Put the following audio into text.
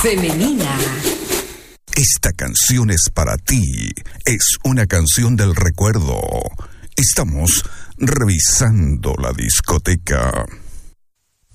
femenina. Esta canción es para ti. Es una canción del recuerdo. Estamos revisando la discoteca.